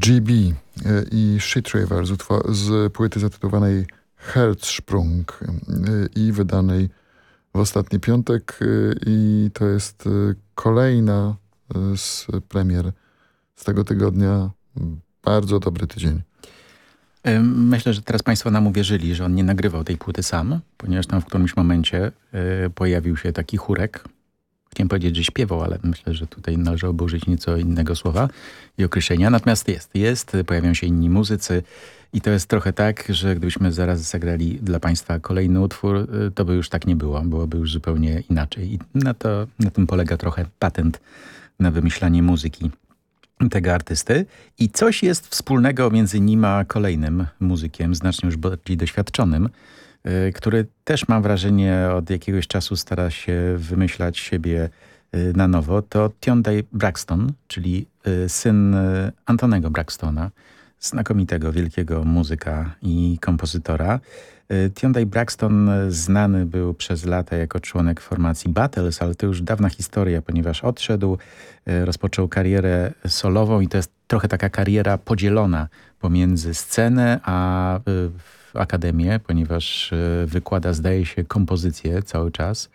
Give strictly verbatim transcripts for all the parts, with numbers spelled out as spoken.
G B i Shit River z, utwo- z płyty zatytułowanej Herzsprung i wydanej w ostatni piątek, i to jest kolejna z premier z tego tygodnia. Bardzo dobry tydzień. Myślę, że teraz państwo nam uwierzyli, że on nie nagrywał tej płyty sam, ponieważ tam w którymś momencie y, pojawił się taki chórek. Chciałem powiedzieć, że śpiewał, ale myślę, że tutaj należałoby użyć nieco innego słowa i określenia. Natomiast jest, jest, pojawiają się inni muzycy i to jest trochę tak, że gdybyśmy zaraz zagrali dla państwa kolejny utwór, to by już tak nie było, byłoby już zupełnie inaczej. I na, to, na tym polega trochę patent na wymyślanie muzyki tego artysty. I coś jest wspólnego między nim a kolejnym muzykiem, znacznie już bardziej doświadczonym, który też, mam wrażenie, od jakiegoś czasu stara się wymyślać siebie na nowo. To Thiondai Braxton, czyli syn Antonego Braxtona, znakomitego, wielkiego muzyka i kompozytora. Thiondai Braxton znany był przez lata jako członek formacji Battles, ale to już dawna historia, ponieważ odszedł, rozpoczął karierę solową i to jest trochę taka kariera podzielona pomiędzy scenę a akademię, ponieważ wykłada, zdaje się, kompozycję cały czas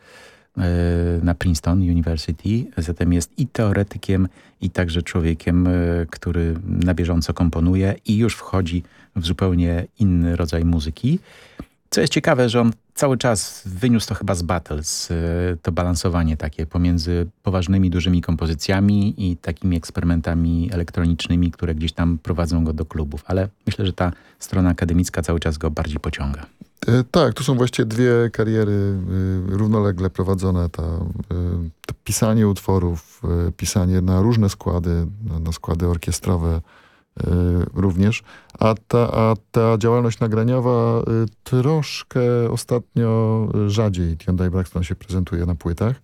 na Princeton University. Zatem jest i teoretykiem, i także człowiekiem, który na bieżąco komponuje i już wchodzi w zupełnie inny rodzaj muzyki. Co jest ciekawe, że on cały czas wyniósł to chyba z Battles, to balansowanie takie pomiędzy poważnymi, dużymi kompozycjami i takimi eksperymentami elektronicznymi, które gdzieś tam prowadzą go do klubów. Ale myślę, że ta strona akademicka cały czas go bardziej pociąga. E, tak, tu są właściwie dwie kariery y, równolegle prowadzone. Ta, y, to pisanie utworów, y, pisanie na różne składy, na, na składy orkiestrowe, również, a ta, a ta działalność nagraniowa troszkę ostatnio rzadziej Thiondai Braxton się prezentuje na płytach.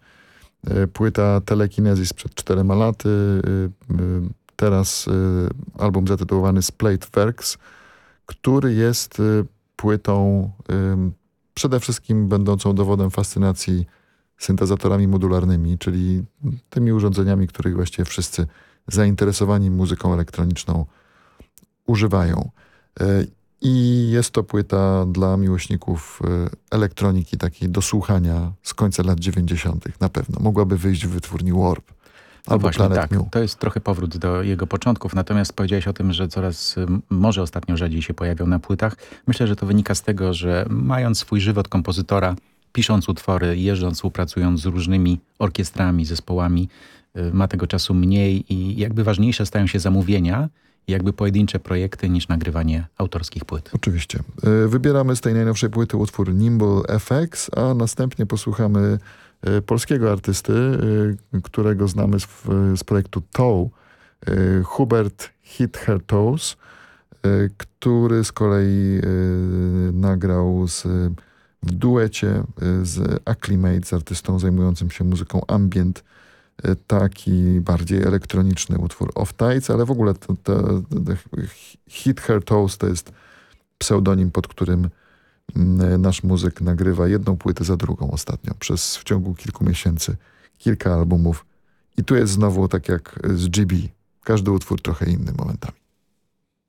Płyta Telekinesis przed czterema laty, teraz album zatytułowany Splayed Works, który jest płytą przede wszystkim będącą dowodem fascynacji syntezatorami modularnymi, czyli tymi urządzeniami, których właściwie wszyscy zainteresowani muzyką elektroniczną używają. I jest to płyta dla miłośników elektroniki, takiej do słuchania z końca lat dziewięćdziesiątych. Na pewno. Mogłaby wyjść w wytwórni Warp. No albo właśnie, Planet tak. Mu. To jest trochę powrót do jego początków, natomiast powiedziałeś o tym, że coraz, może ostatnio rzadziej się pojawiał na płytach. Myślę, że to wynika z tego, że mając swój żywot kompozytora, pisząc utwory, jeżdżąc, współpracując z różnymi orkiestrami, zespołami, ma tego czasu mniej i jakby ważniejsze stają się zamówienia i jakby pojedyncze projekty niż nagrywanie autorskich płyt. Oczywiście. Wybieramy z tej najnowszej płyty utwór Nimble F X, a następnie posłuchamy polskiego artysty, którego znamy z, z projektu Toe, Hubert Hit Her Toes, który z kolei nagrał z, w duecie z Acclimate, z artystą zajmującym się muzyką ambient, taki bardziej elektroniczny utwór Off Tides, ale w ogóle to, to, to Hit Her Toes to jest pseudonim, pod którym nasz muzyk nagrywa jedną płytę za drugą ostatnio, przez w ciągu kilku miesięcy, kilka albumów. I tu jest znowu tak jak z G B. Każdy utwór trochę inny momentami.